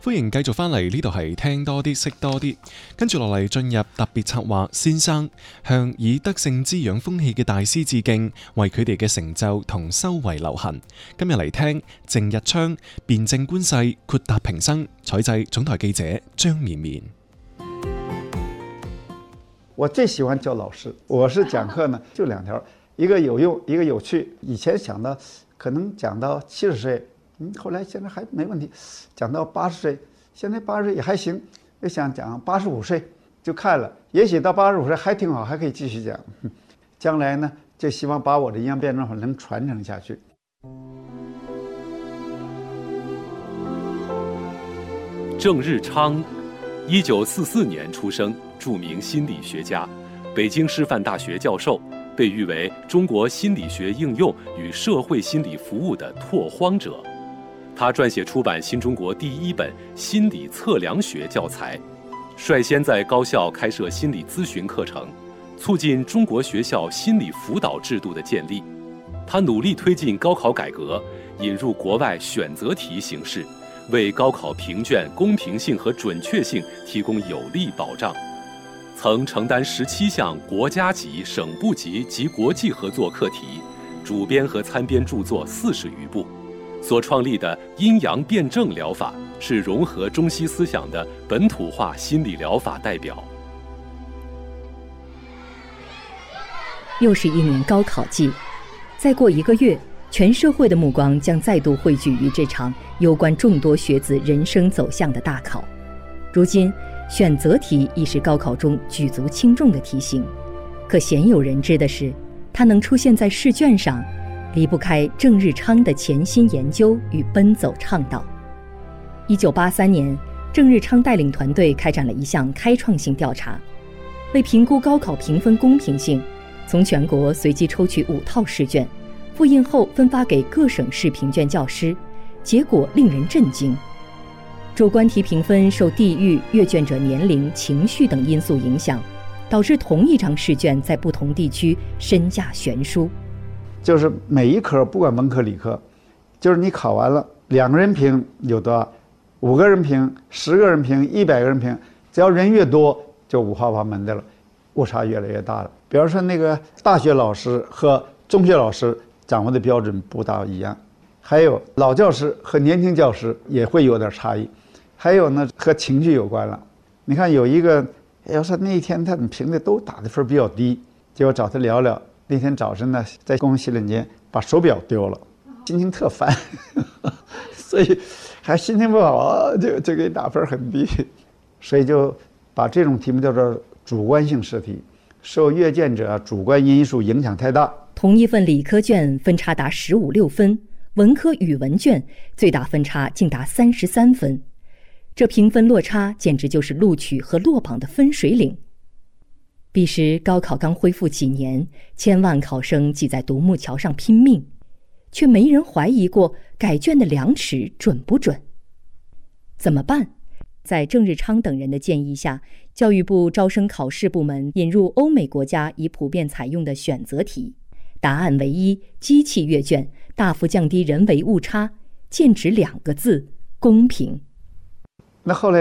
歡迎繼續返嚟，呢度係聽多啲識多啲，跟住落嚟進入特別策劃先生，向以德性滋養風氣嘅大師致敬，為佢哋嘅成就同修為留痕。今日嚟聽鄭日昌辯證觀世，豁達平生，採製總台記者張綿綿。 我最喜歡教老師，我是講課呢就兩條，一個有用，一個有趣。以前想到可能講到70歲，後來現在還沒問題，講到80歲，現在80歲也還行，又想講85歲就看了，也許到85歲還挺好，還可以繼續講。將來呢就希望把我的營養辯證法能傳承下去。 鄭日昌，1944年出生，著名心理學家，北京師範大學教授，被譽為中國心理學應用與社會心理服務的拓荒者。他撰寫出版新中國第一本心理測量學教材，率先在高校開設心理諮詢課程，促進中國學校心理輔導制度的建立。他努力推進高考改革，引入國外選擇題形式，為高考評卷公平性和準確性提供有力保障。曾承擔17項國家級、省部級及國際合作課題，主編和參編著作40餘部。所創立的陰陽辯證療法是融合中西思想的本土化心理療法代表。 又是一年高考季，再過1個月，全社會的目光將再度匯聚於這場攸關眾多學子人生走向的大考。如今，選擇題已是高考中舉足輕重的題型，可鮮有人知的是，它能出現在試卷上，離不開鄭日昌的潛心研究與奔走倡導。1983年，鄭日昌帶領團隊開展了一項開創性調查，為評估高考評分公平性，從全國隨機抽取5套試卷，複印後分發給各省市評卷教師，結果令人震驚。主觀題評分受地域、閱卷者年齡、情緒等因素影響，導致同一張試卷在不同地區身價懸殊。 就是每一科不管文科理科，就是你考完了2個人評有多少，5個人評、10個人評、100個人評，只要人越多就五花八門的了，誤差越來越大了。比如說那個大學老師和中學老師掌握的標準不大一樣，還有老教師和年輕教師也會有點差異，還有呢和情緒有關了。你看有一個要說那一天他們評的都打的分比較低，結果找他聊聊，那天早晨呢在公共洗臉間把手錶丟了，心情特煩，所以還心情不好就給打分很低，所以就把這種題目叫做主觀性試題，受閱卷者主觀因素影響太大。 同一份理科卷分差達15、16分，文科語文卷最大分差竟達33分，這評分落差簡直就是錄取和落榜的分水嶺。彼時高考剛恢復幾年，千萬考生擠在獨木橋上拼命，卻沒人懷疑過改卷的量尺準不準。怎麼辦？在鄭日昌等人的建議下，教育部招生考試部門引入歐美國家已普遍採用的選擇題，答案唯一，機器閱卷，大幅降低人為誤差，劍指2個字：公平。 那後來